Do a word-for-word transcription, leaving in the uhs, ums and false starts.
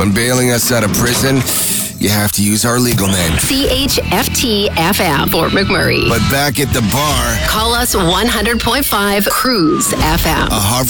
When bailing us out of prison, you have to use our legal name. C H F T F M, Fort McMurray. But back at the bar, call us one hundred point five Cruise F M. a Harvard